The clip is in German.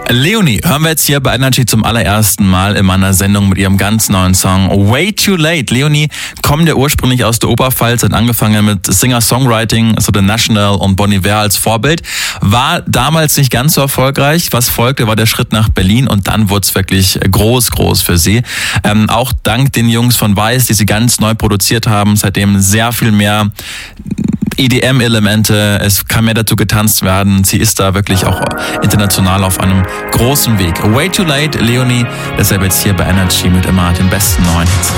Leonie hören wir jetzt hier bei Energy zum allerersten Mal in meiner Sendung mit ihrem ganz neuen Song Way Too Late. Leonie kommt ja ursprünglich aus der Oberpfalz, hat angefangen mit Singer-Songwriting, so The National und Bon Iver als Vorbild. War damals nicht ganz so erfolgreich. Was folgte, war der Schritt nach Berlin und dann wurde es wirklich groß für sie. Auch dank den Jungs von Weiß, die sie ganz neu produziert haben, seitdem sehr viel mehr EDM-Elemente, es kann mehr dazu getanzt werden. Sie ist da wirklich auch international auf einem großen Weg. Way Too Late, Leonie, deshalb jetzt hier bei Energy mit immer den besten neuen Hits.